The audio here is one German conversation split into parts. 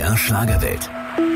MDR Schlagerwelt.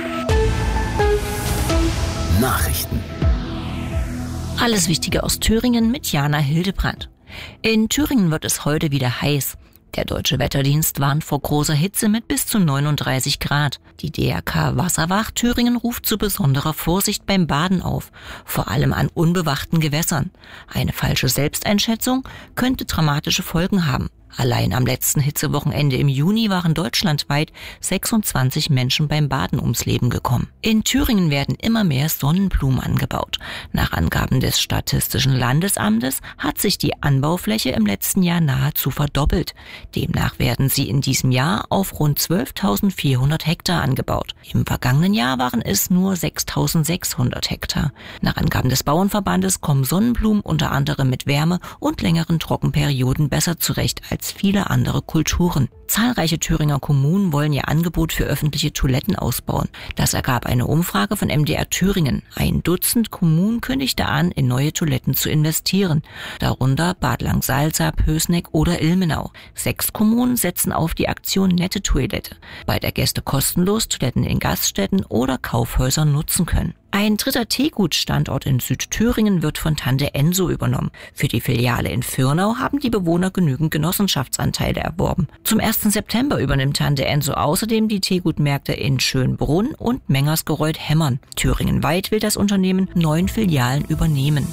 Nachrichten. Alles Wichtige aus Thüringen mit Jana Hildebrandt. In Thüringen wird es heute wieder heiß. Der Deutsche Wetterdienst warnt vor großer Hitze mit bis zu 39 Grad. Die DRK Wasserwacht Thüringen ruft zu besonderer Vorsicht beim Baden auf, vor allem an unbewachten Gewässern. Eine falsche Selbsteinschätzung könnte dramatische Folgen haben. Allein am letzten Hitzewochenende im Juni waren deutschlandweit 26 Menschen beim Baden ums Leben gekommen. In Thüringen werden immer mehr Sonnenblumen angebaut. Nach Angaben des Statistischen Landesamtes hat sich die Anbaufläche im letzten Jahr nahezu verdoppelt. Demnach werden sie in diesem Jahr auf rund 12.400 Hektar angebaut. Im vergangenen Jahr waren es nur 6.600 Hektar. Nach Angaben des Bauernverbandes kommen Sonnenblumen unter anderem mit Wärme und längeren Trockenperioden besser zurecht als viele andere Kulturen. Zahlreiche Thüringer Kommunen wollen ihr Angebot für öffentliche Toiletten ausbauen. Das ergab eine Umfrage von MDR Thüringen. 1 Dutzend Kommunen kündigte an, in neue Toiletten zu investieren. Darunter Bad Langsalza, Pößneck oder Ilmenau. 6 Kommunen setzen auf die Aktion Nette Toilette, bei der Gäste kostenlos Toiletten in Gaststätten oder Kaufhäusern nutzen können. Ein dritter Teegutstandort in Südthüringen wird von Tante Enso übernommen. Für die Filiale in Fürnau haben die Bewohner genügend Genossenschaftsanteile erworben. Zum 1. September übernimmt Tante Enso außerdem die Teegutmärkte in Schönbrunn und Mengersgereuth-Hemmern. Thüringenweit will das Unternehmen 9 Filialen übernehmen.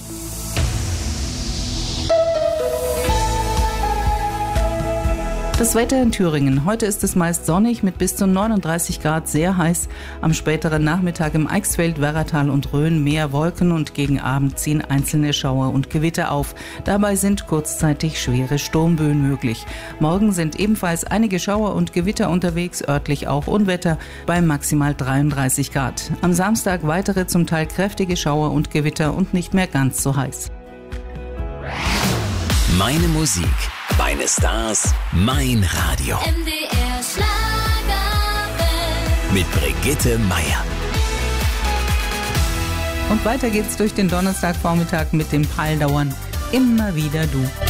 Das Wetter in Thüringen. Heute ist es meist sonnig mit bis zu 39 Grad, sehr heiß. Am späteren Nachmittag im Eichsfeld, Werratal und Rhön mehr Wolken und gegen Abend ziehen einzelne Schauer und Gewitter auf. Dabei sind kurzzeitig schwere Sturmböen möglich. Morgen sind ebenfalls einige Schauer und Gewitter unterwegs, örtlich auch Unwetter bei maximal 33 Grad. Am Samstag weitere zum Teil kräftige Schauer und Gewitter und nicht mehr ganz so heiß. Meine Musik, meine Stars, mein Radio. MDR Schlagerwelt. Mit Brigitte Meier. Und weiter geht's durch den Donnerstagvormittag mit dem Paldauern. Immer wieder du.